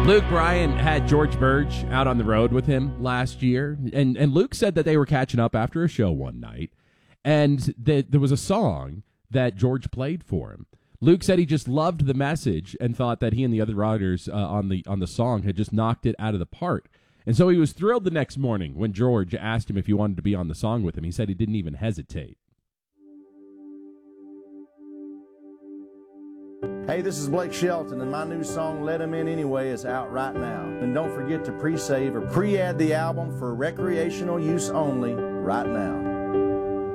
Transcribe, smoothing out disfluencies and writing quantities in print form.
Luke Bryan had George Burge out on the road with him last year, and Luke said that they were catching up after a show one night, and there was a song that George played for him. Luke said he just loved the message and thought that he and the other writers on the song had just knocked it out of the park. And so he was thrilled the next morning when George asked him if he wanted to be on the song with him. He said he didn't even hesitate. Hey, this is Blake Shelton, and my new song, Let 'Em In Anyway, is out right now. And don't forget to pre-save or pre-add the album for recreational use only right now.